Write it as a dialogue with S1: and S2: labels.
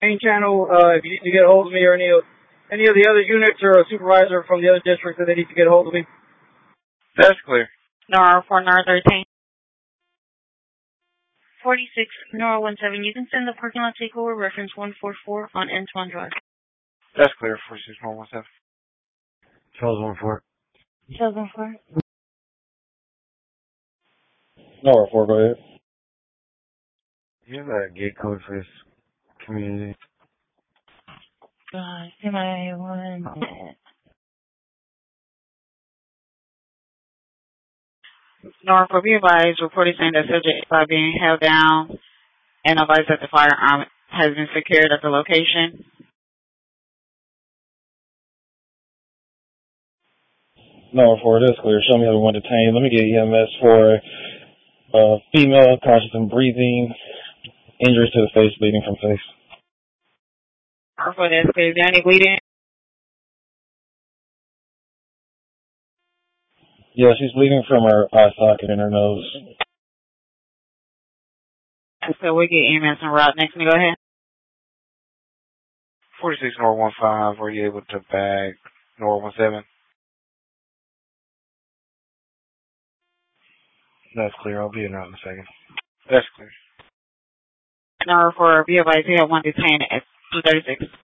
S1: main channel, if you need to get a hold of me or any of the other units or a supervisor from the other district that they need to get a hold of me.
S2: That's clear.
S3: NOR 4, NOR 13. 46, NOR 17. You can send the parking lot takeover reference 144 on Antoine Drive.
S2: That's clear. 46, NOR 17.
S4: Charles 14.
S3: Charles 14.
S5: NOR 4, go ahead.
S4: You have a gate code for this community?
S3: Give me 1 minute. NOR 4, be advised, reported saying that subject by being held down and advised that the firearm has been secured at the location.
S5: NOR 4, that's clear. Show me how we want to detain. Let me get EMS for female, conscious and breathing, injuries to the face, bleeding from face.
S3: NOR 4, that's clear. Is there any bleeding?
S5: Yeah, she's bleeding from her eye socket and her nose.
S3: So we'll get EMS en route. Next, go ahead.
S2: 46, NOR 15. Were you able to bag NOR 17? That's clear. I'll be in out in a second. That's clear.
S3: NOR 4, be advised, we have 1 detained at 236.